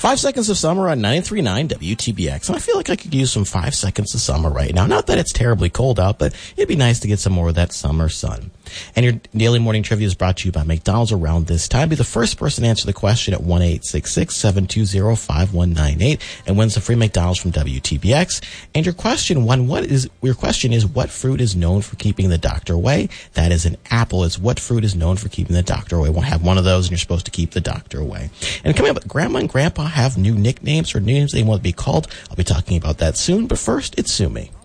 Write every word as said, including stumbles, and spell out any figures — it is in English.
Five Seconds of Summer on ninety-three point nine W T B X. And I feel like I could use some Five Seconds of Summer right now. Not that it's terribly cold out, but it'd be nice to get some more of that summer sun. And your daily morning trivia is brought to you by McDonald's around this time. Be the first person to answer the question at one eight six six, seven two zero, five one nine eight and wins a free McDonald's from W T B X. And your question one, what is, your question is, what fruit is known for keeping the doctor away? That is an apple. It's what fruit is known for keeping the doctor away. We'll have one of those and you're supposed to keep the doctor away. And coming up, Grandma and Grandpa have new nicknames or names they want to be called. I'll be talking about that soon, but first, it's Sue Me.